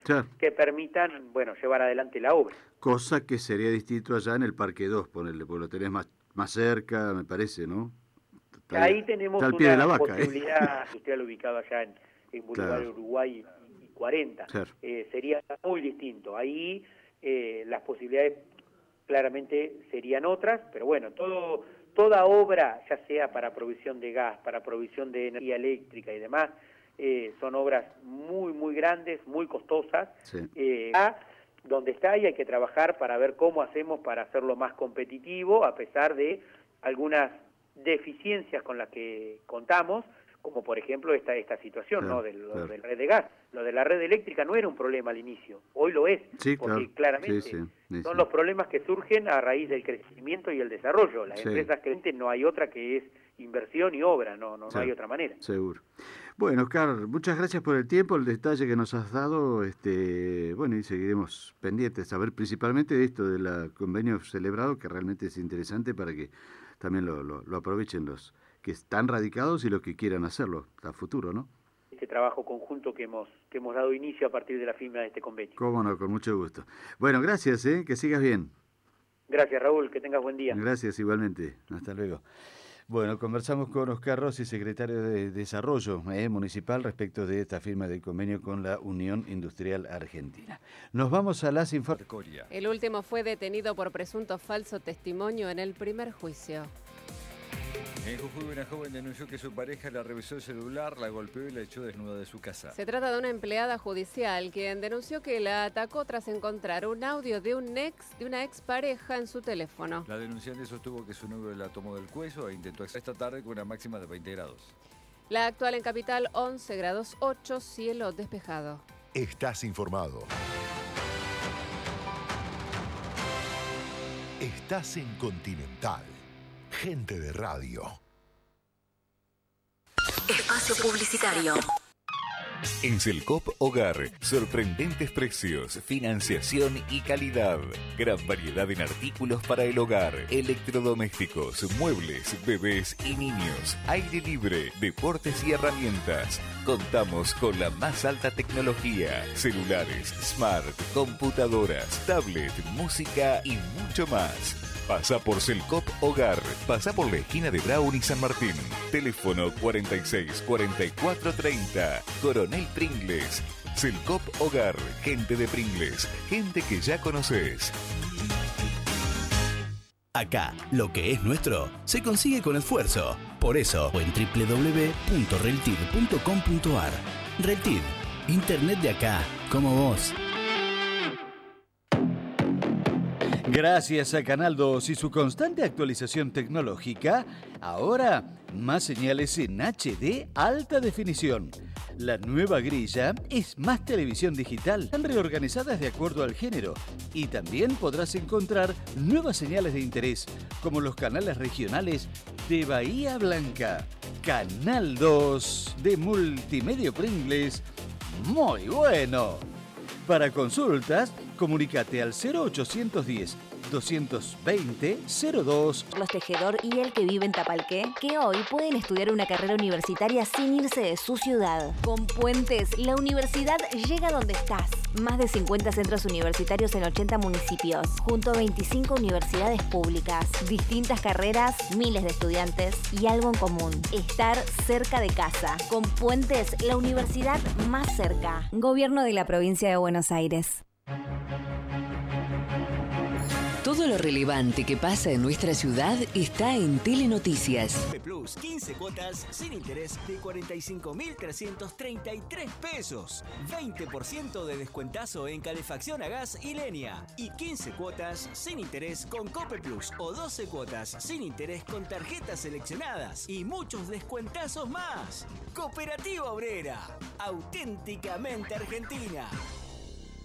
Claro. que permitan, bueno, llevar adelante la obra. Cosa que sería distinto allá en el Parque 2, ponerle, porque lo tenés más cerca, me parece, ¿no? Ahí Está tenemos al pie de la una vaca, posibilidad industrial ubicada allá en Boulevard Claro. Uruguay y 40. Claro. Sería muy distinto. Ahí las posibilidades claramente serían otras, pero bueno, toda obra, ya sea para provisión de gas, para provisión de energía eléctrica y demás, son obras muy, muy grandes, muy costosas. Sí. Donde está y hay que trabajar para ver cómo hacemos para hacerlo más competitivo, a pesar de algunas deficiencias con las que contamos, como por ejemplo esta situación, Claro, ¿no? De claro. red de gas. Lo de la red eléctrica no era un problema al inicio, hoy lo es, Sí, porque claro. claramente Sí, son los problemas que surgen a raíz del crecimiento y el desarrollo. Las Sí. empresas crecientes no hay otra que es inversión y obra, no Sí. hay otra manera. Seguro. Bueno, Oscar, muchas gracias por el tiempo, el detalle que nos has dado. Bueno, y seguiremos pendientes, a ver principalmente de esto del convenio celebrado, que realmente es interesante para que también lo aprovechen los que están radicados y los que quieran hacerlo a futuro, ¿no? Este trabajo conjunto que hemos dado inicio a partir de la firma de este convenio. Cómo no, con mucho gusto. Bueno, gracias, que sigas bien. Gracias, Raúl, que tengas buen día. Gracias igualmente. Hasta luego. Bueno, conversamos con Oscar Rossi, secretario de Desarrollo Municipal, respecto de esta firma del convenio con la Unión Industrial Argentina. Nos vamos a las informaciones. El último fue detenido por presunto falso testimonio en el primer juicio. En Jujuy, una joven denunció que su pareja la revisó el celular, la golpeó y la echó desnuda de su casa. Se trata de una empleada judicial quien denunció que la atacó tras encontrar un audio de una expareja en su teléfono. La denunciante sostuvo que su novio la tomó del cuello e intentó esta tarde con una máxima de 20 grados. La actual en Capital, 11 grados 8, cielo despejado. Estás informado. Estás en Continental. Gente de radio. Espacio publicitario. En Selcop Hogar, sorprendentes precios, financiación y calidad. Gran variedad en artículos para el hogar, electrodomésticos, muebles, bebés y niños, aire libre, deportes y herramientas. Contamos con la más alta tecnología, celulares, smart, computadoras, tablet, música y mucho más. Pasa por Selcop Hogar. Pasa por la esquina de Brown y San Martín. Teléfono 46 44 30. Coronel Pringles. Selcop Hogar. Gente de Pringles. Gente que ya conoces. Acá, lo que es nuestro se consigue con esfuerzo. Por eso, en www.reltid.com.ar. Reltid. Internet de acá, como vos. Gracias a Canal 2 y su constante actualización tecnológica, ahora más señales en HD alta definición. La nueva grilla es más televisión digital, están reorganizadas de acuerdo al género, y también podrás encontrar nuevas señales de interés, como los canales regionales de Bahía Blanca. Canal 2 de Multimedia Pringles, muy bueno. Para consultas, comunícate al 0810 220 02. Los Tejedor y el que vive en Tapalqué, que hoy pueden estudiar una carrera universitaria sin irse de su ciudad. Con Puentes, la universidad llega donde estás. Más de 50 centros universitarios en 80 municipios, junto a 25 universidades públicas, distintas carreras, miles de estudiantes y algo en común: estar cerca de casa. Con Puentes, la universidad más cerca. Gobierno de la Provincia de Buenos Aires. Todo lo relevante que pasa en nuestra ciudad está en Telenoticias. Plus, 15 cuotas sin interés de 45.333 pesos. 20% de descuentazo en calefacción a gas y leña. Y 15 cuotas sin interés con Cope Plus o 12 cuotas sin interés con tarjetas seleccionadas. Y muchos descuentazos más. Cooperativa Obrera, auténticamente argentina.